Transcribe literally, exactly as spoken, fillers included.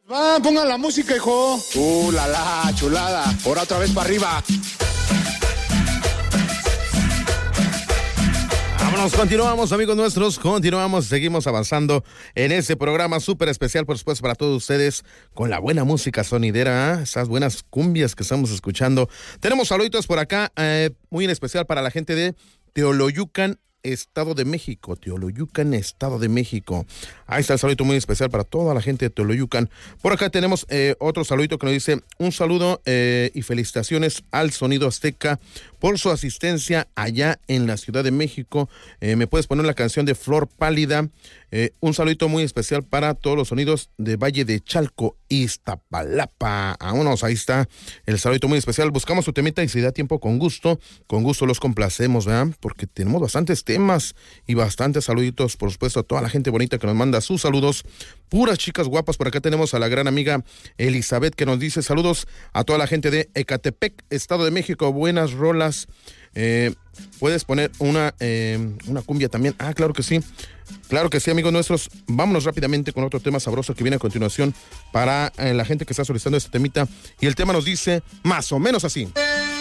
Va, pongan la música, hijo. Uh, la la, chulada. Ahora otra vez para arriba. Vámonos, continuamos, amigos nuestros, continuamos, seguimos avanzando en este programa súper especial, por supuesto, para todos ustedes, con la buena música sonidera, ¿eh? Esas buenas cumbias que estamos escuchando. Tenemos saluditos por acá, eh, muy en especial para la gente de Teoloyucan, Estado de México, Teoloyucan, Estado de México. Ahí está el saludito muy especial para toda la gente de Teoloyucan. Por acá tenemos eh, otro saludito que nos dice, un saludo eh, y felicitaciones al Sonido Azteca por su asistencia allá en la Ciudad de México. Eh, me puedes poner la canción de Flor Pálida. Eh, un saludito muy especial para todos los sonidos de Valle de Chalco, Iztapalapa. Vámonos, ahí está el saludito muy especial. Buscamos su temita y si da tiempo, con gusto, con gusto los complacemos, ¿verdad? Porque tenemos bastantes temas y bastantes saluditos, por supuesto, a toda la gente bonita que nos manda sus saludos. Puras chicas guapas. Por acá tenemos a la gran amiga Elizabeth que nos dice saludos a toda la gente de Ecatepec, Estado de México. Buenas rolas. Eh, puedes poner una, eh, una cumbia también. Ah, claro que sí. Claro que sí, amigos nuestros. Vámonos rápidamente con otro tema sabroso que viene a continuación para eh, la gente que está solicitando este temita. Y el tema nos dice más o menos así.